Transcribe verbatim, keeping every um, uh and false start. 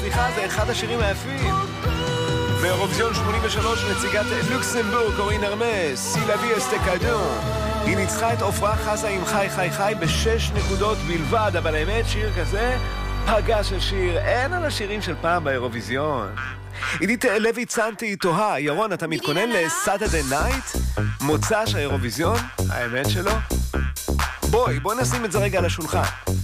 סליחה, זה אחד השירים היפים. באירוויזיון שמונים ושלוש נציגת לוקסמבורג קורין ארמס, סי לה vie est cadeau. היא ניצחה את עופרה חזה עם חי חי חי בשש נקודות בלבד, אבל האמת שיר כזה פגע של שיר, אין על השירים של פעם באירוויזיון. עידית לוי צנתי תוהה, ירון, אתה מתכונן לסאטרדיי נייט? מוצ"ש האירוויזיון? האמת שלא. בואי, בואי נשים את זה רגע על השולחן.